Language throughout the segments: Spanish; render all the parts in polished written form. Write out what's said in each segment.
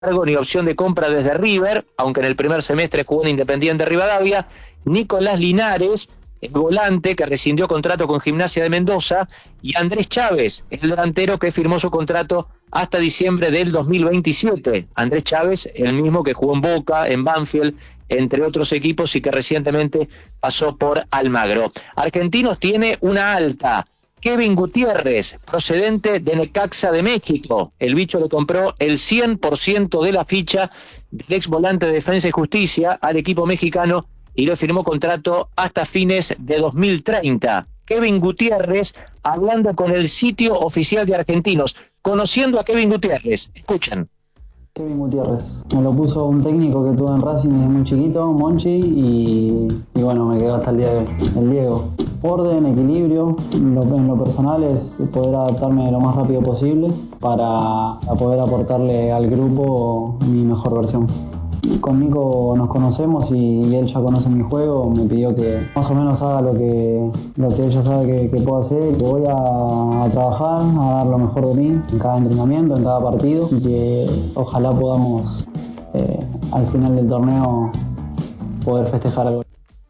cargo ni opción de compra desde River, aunque en el primer semestre jugó en Independiente Rivadavia. Nicolás Linares, el volante que rescindió contrato con Gimnasia de Mendoza, y Andrés Chávez, el delantero que firmó su contrato hasta diciembre del 2027. Andrés Chávez, el mismo que jugó en Boca, en Banfield, entre otros equipos, y que recientemente pasó por Almagro. Argentinos tiene una alta. Kevin Gutiérrez, procedente de Necaxa de México. El bicho le compró el 100% de la ficha del ex volante de Defensa y Justicia al equipo mexicano y le firmó contrato hasta fines de 2030. Kevin Gutiérrez hablando con el sitio oficial de Argentinos, conociendo a Kevin Gutiérrez. Escuchen. Kevin Gutiérrez, me lo puso un técnico que tuve en Racing desde muy chiquito, Monchi, y bueno, me quedó hasta el día de hoy. El Diego. Orden, equilibrio, en lo personal es poder adaptarme lo más rápido posible para poder aportarle al grupo mi mejor versión. Con Nico nos conocemos y él ya conoce mi juego, me pidió que más o menos haga lo que él ya sabe que puedo hacer, que voy a trabajar, a dar lo mejor de mí en cada entrenamiento, en cada partido, y que ojalá podamos al final del torneo poder festejar algo.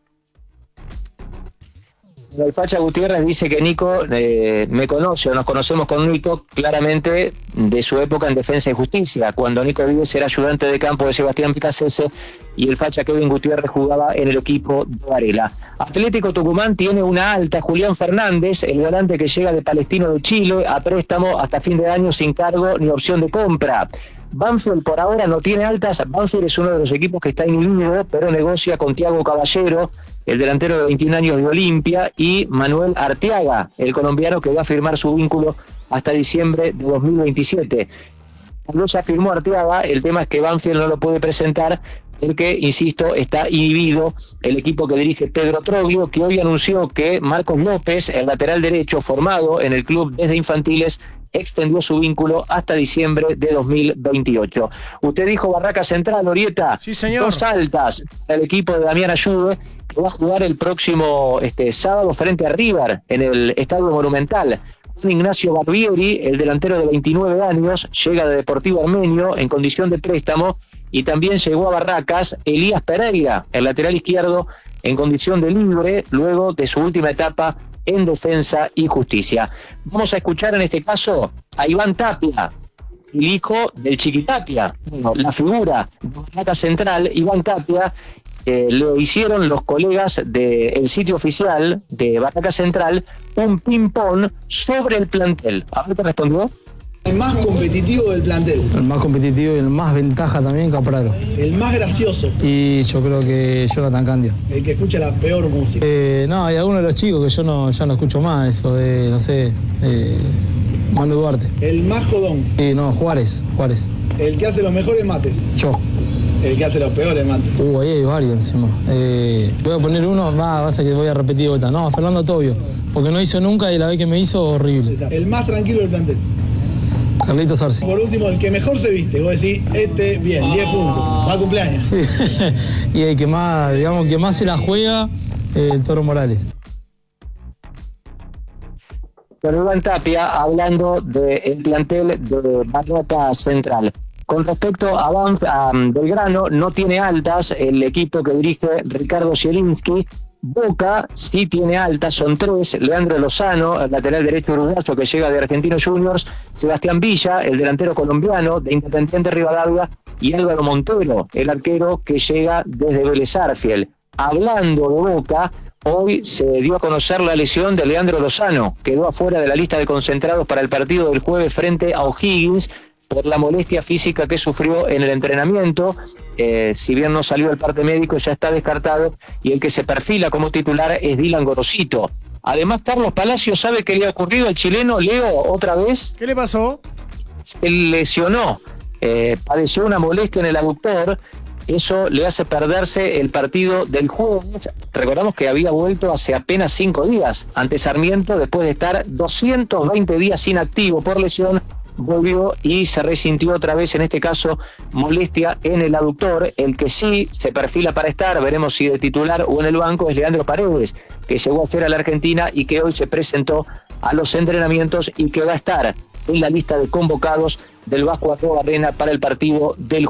El Facha Gutiérrez dice que Nico me conoce, o nos conocemos con Nico claramente de su época en Defensa y Justicia, cuando Nico Díez era ayudante de campo de Sebastián Picasese y el Facha Kevin Gutiérrez jugaba en el equipo de Varela. Atlético Tucumán tiene una alta. Julián Fernández, el volante que llega de Palestino de Chile a préstamo hasta fin de año sin cargo ni opción de compra. Banfield por ahora no tiene altas. Banfield es uno de los equipos que está inhibido, pero negocia con Thiago Caballero, el delantero de 21 años de Olimpia, y Manuel Arteaga, el colombiano que va a firmar su vínculo hasta diciembre de 2027. Cuando ya firmó Arteaga, el tema es que Banfield no lo puede presentar porque, insisto, está inhibido el equipo que dirige Pedro Troglio, que hoy anunció que Marcos López, el lateral derecho formado en el club desde infantiles, extendió su vínculo hasta diciembre de 2028. Usted dijo Barraca Central, Orieta. Sí, señor. Dos altas del equipo de Damián Ayude, que va a jugar el próximo sábado frente a River en el Estadio Monumental. Ignacio Barbieri, el delantero de 29 años, llega de Deportivo Armenio en condición de préstamo, y también llegó a Barracas Elías Pereira, el lateral izquierdo, en condición de libre, luego de su última etapa en Defensa y Justicia. Vamos a escuchar en este caso a Iván Tapia, el hijo del Chiqui Tapia, la figura de Barraca Central. Iván Tapia, lo hicieron los colegas del sitio oficial de Barraca Central un ping-pong sobre el plantel. A ver qué respondió. El más competitivo del plantel. El más competitivo y el más ventaja también, Capraro. El más gracioso. Y yo creo que Jonathan Candia. El que escucha la peor música. No, hay algunos de los chicos que yo ya no escucho más, eso de, no sé, Manu Duarte. El más jodón. No, Juárez. El que hace los mejores mates. Yo. El que hace los peores mates. Ahí hay varios encima. Voy a poner uno, va a ser que voy a repetir vuelta. No, Fernando Tobio, porque no hizo nunca y la vez que me hizo, horrible. El más tranquilo del plantel. Carlitos Arce. Por último, el que mejor se viste. Vos decís, bien, 10 puntos. Va a cumpleaños. Y el que más, digamos, que más se la juega, el Toro Morales. Pero Iván Tapia hablando del plantel de Barraca Central. Con respecto a Belgrano, no tiene altas el equipo que dirige Ricardo Zielinski. Boca sí tiene altas, son 3: Leandro Lozano, el lateral derecho uruguayo que llega de Argentinos Juniors, Sebastián Villa, el delantero colombiano de Independiente Rivadavia, y Álvaro Montero, el arquero que llega desde Vélez Sarsfield. Hablando de Boca, hoy se dio a conocer la lesión de Leandro Lozano, quedó afuera de la lista de concentrados para el partido del jueves frente a O'Higgins por la molestia física que sufrió en el entrenamiento. Si bien no salió el parte médico, ya está descartado, y el que se perfila como titular es Dylan Gorosito. Además, Carlos Palacio, ¿sabe qué le ha ocurrido al chileno Leo otra vez? ¿Qué le pasó? Se lesionó, padeció una molestia en el aductor. Eso le hace perderse el partido del jueves. Recordamos que había vuelto hace apenas 5 días ante Sarmiento, después de estar 220 días inactivo por lesión. Volvió y se resintió otra vez, en este caso, molestia en el aductor. El que sí se perfila para estar, veremos si de titular o en el banco, es Leandro Paredes, que llegó a hacer a la Argentina y que hoy se presentó a los entrenamientos y que va a estar en la lista de convocados del Vasco Arroba Arena para el partido del